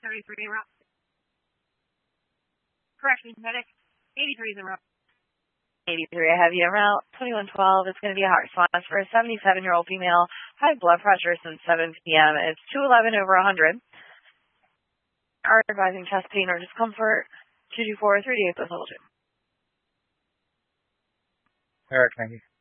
33 route. Correction, medic. 83 is en route. 83, I have you en route. 2112, it's going to be a heart response for a 77-year-old female. High blood pressure since 7 p.m. It's 211 over 100. Are advising chest pain or discomfort. 224 3 level 2. Eric, thank you.